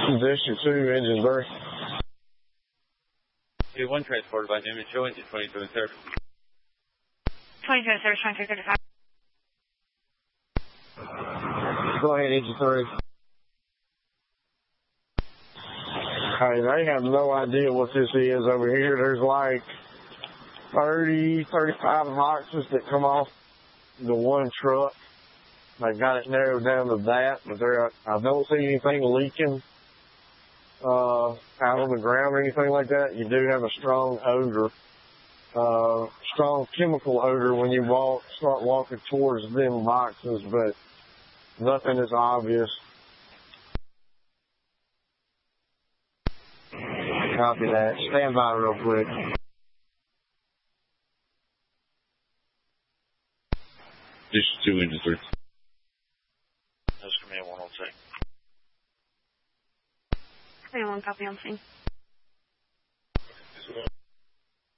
Position 2, engine 3. 2-1 transported by Newman Show, engine 22 in service. 22 in service, 2335. Go ahead, engine 3. Hey, they have no idea what this is over here. There's like 30, 35 boxes that come off the one truck. They've got it narrowed down to that, but I don't see anything leaking out on the ground or anything like that. You do have a strong odor, strong chemical odor when you start walking towards them boxes, but nothing is obvious. Copy that. Stand by real quick. This is 2 engine 3. That's Command 106. Command 1, copy on scene.